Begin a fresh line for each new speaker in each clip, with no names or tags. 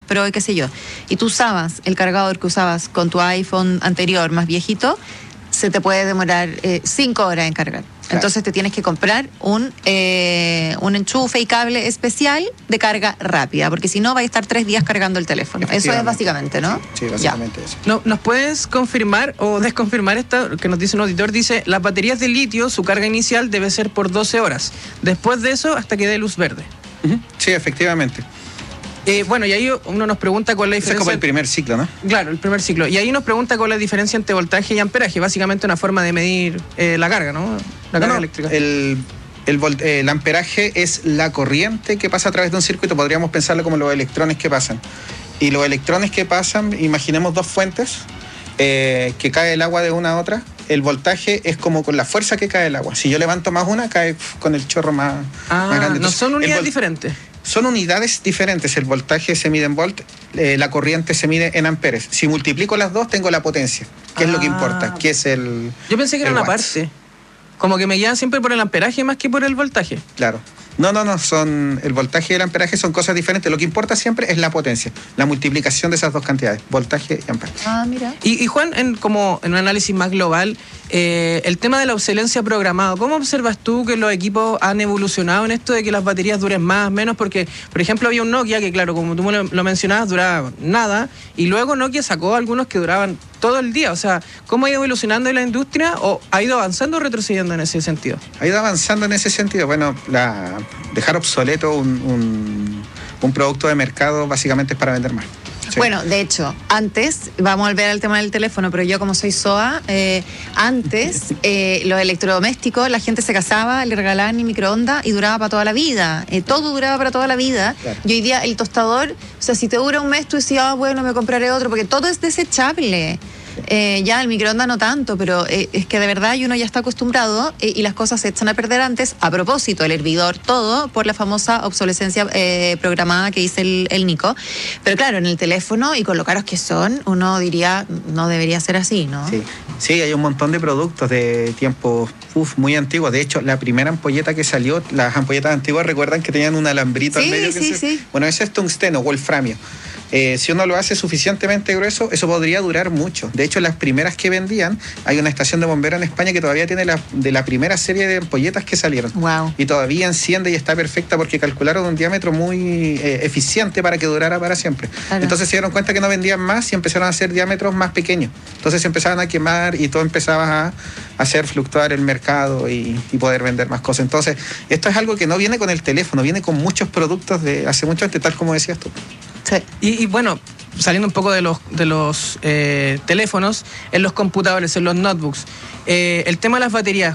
Pro y qué sé yo, y tú usabas el cargador que usabas con tu iPhone anterior más viejito, se te puede demorar 5 horas en cargar. Claro. Entonces te tienes que comprar un enchufe y cable especial de carga rápida, porque si no va a estar 3 días cargando el teléfono. Eso es básicamente, ¿no?
Sí, básicamente eso.
No, ¿nos puedes confirmar o desconfirmar esto que nos dice un auditor? Dice, las baterías de litio, su carga inicial debe ser por 12 horas. Después de eso, hasta que dé luz verde.
Sí, efectivamente.
Bueno, y ahí uno nos pregunta cuál es la diferencia.
Es como el primer ciclo, ¿no?
Claro, el primer ciclo. Y ahí nos pregunta cuál es la diferencia entre voltaje y amperaje. Básicamente una forma de medir la carga, ¿no? La carga eléctrica.
El amperaje es la corriente que pasa a través de un circuito. Podríamos pensarlo como los electrones que pasan. Y los electrones que pasan, imaginemos 2 fuentes, que cae el agua de una a otra. El voltaje es como con la fuerza que cae el agua. Si yo levanto más una, cae con el chorro más grande. Entonces,
no son unidades diferentes.
Son unidades diferentes. El voltaje se mide en volt, la corriente se mide en amperes. Si multiplico las dos, tengo la potencia, que es lo que importa, que es el...
Yo pensé que era una parte. Como que me guían siempre por el amperaje más que por el voltaje.
Claro. No, son el voltaje y el amperaje son cosas diferentes. Lo que importa siempre es la potencia, la multiplicación de esas dos cantidades, voltaje y amperaje.
Mira.
Y Juan, como en un análisis más global, el tema de la obsolescencia programada, ¿cómo observas tú que los equipos han evolucionado en esto de que las baterías duren más, menos? Porque, por ejemplo, había un Nokia que, claro, como tú lo mencionabas, duraba nada, y luego Nokia sacó algunos que duraban todo el día. O sea, ¿cómo ha ido evolucionando la industria o ha ido avanzando o retrocediendo en ese sentido?
Ha ido avanzando en ese sentido. Bueno, dejar obsoleto un producto de mercado básicamente es para vender más. Sí.
Bueno, de hecho, antes, vamos a volver al tema del teléfono, pero yo como soy SOA, antes los electrodomésticos, la gente se casaba, le regalaban mi microondas y duraba para toda la vida. Todo duraba para toda la vida. Claro. Y hoy día el tostador, o sea, si te dura un mes, tú decías, bueno, me compraré otro, porque todo es desechable. Ya el microondas no tanto, pero es que de verdad uno ya está acostumbrado y las cosas se echan a perder antes. A propósito, el hervidor, todo por la famosa obsolescencia programada que dice el Nico. Pero claro, en el teléfono y con lo caros que son, uno diría, no debería ser así, ¿no?
Sí, hay un montón de productos de tiempos muy antiguos. De hecho, la primera ampolleta que salió, las ampolletas antiguas, recuerdan que tenían un alambrito al medio. Sí. Bueno, ese es tungsteno, wolframio. Si uno lo hace suficientemente grueso, eso podría durar mucho. De hecho, las primeras que vendían, hay una estación de bomberos en España que todavía tiene de la primera serie de ampolletas que salieron.
Wow.
Y todavía enciende y está perfecta porque calcularon un diámetro muy eficiente para que durara para siempre. Claro. Entonces se dieron cuenta que no vendían más y empezaron a hacer diámetros más pequeños. Entonces se empezaban a quemar y todo empezaba a hacer fluctuar el mercado y poder vender más cosas. Entonces, esto es algo que no viene con el teléfono, viene con muchos productos de hace mucho antes, tal como decías tú.
Sí. Y bueno, saliendo un poco de los teléfonos, en los computadores, en los notebooks, el tema de las baterías,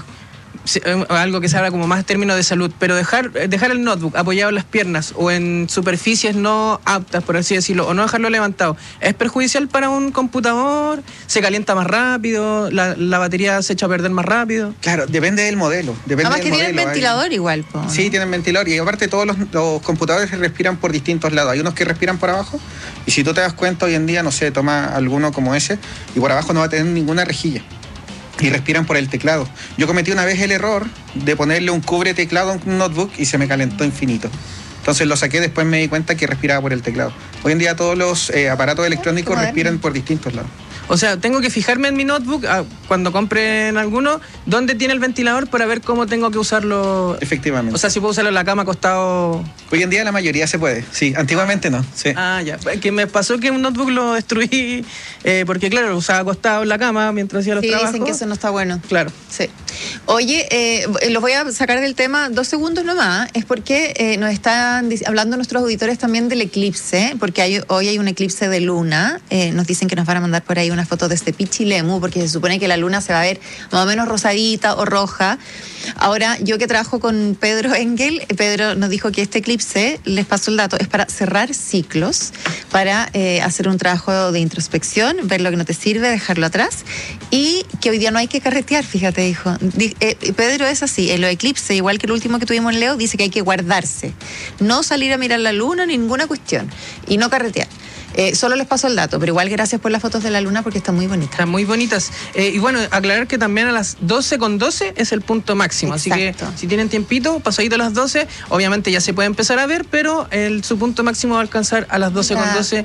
algo que se habla como más en términos de salud, pero dejar el notebook apoyado en las piernas o en superficies no aptas, por así decirlo, o no dejarlo levantado, ¿es perjudicial para un computador? ¿Se calienta más rápido? ¿La batería se echa a perder más rápido?
Claro, depende del modelo.
Además que tienen ventilador igual, ¿no?
Sí, tienen ventilador, y aparte todos los computadores respiran por distintos lados. Hay unos que respiran por abajo, y si tú te das cuenta hoy en día, no sé, toma alguno como ese, y por abajo no va a tener ninguna rejilla. Y respiran por el teclado. Yo cometí una vez el error de ponerle un cubre teclado a un notebook y se me calentó infinito. Entonces lo saqué, después me di cuenta que respiraba por el teclado. Hoy en día todos los aparatos electrónicos respiran por distintos lados.
O sea, tengo que fijarme en mi notebook cuando compren alguno, dónde tiene el ventilador para ver cómo tengo que usarlo.
Efectivamente.
O sea, si puedo usarlo en la cama acostado.
Hoy en día la mayoría se puede, sí. Antiguamente no. Sí.
Ya. Que me pasó que un notebook lo destruí porque, claro, lo usaba acostado en la cama mientras hacía los trabajos.
Sí, dicen que eso no está bueno.
Claro.
Sí. Oye, los voy a sacar del tema 2 segundos nomás. Es porque nos están hablando nuestros auditores también del eclipse, porque hoy hay un eclipse de luna. Nos dicen que nos van a mandar por ahí una foto de este Pichilemu, porque se supone que la luna se va a ver más o menos rosadita o roja. Ahora, yo que trabajo con Pedro Engel, Pedro nos dijo que este eclipse, les paso el dato, es para cerrar ciclos, para hacer un trabajo de introspección, ver lo que no te sirve, dejarlo atrás, y que hoy día no hay que carretear, fíjate, dijo. Pedro es así, en los eclipses, igual que el último que tuvimos en Leo, dice que hay que guardarse, no salir a mirar la luna, ninguna cuestión, y no carretear. Solo les paso el dato, pero igual gracias por las fotos de la luna porque están muy bonitas.
Están muy bonitas. Y bueno, aclarar que también a las 12:12 es el punto máximo. Exacto. Así que si tienen tiempito, pasadito a las 12, obviamente ya se puede empezar a ver, pero su punto máximo va a alcanzar a las 12:12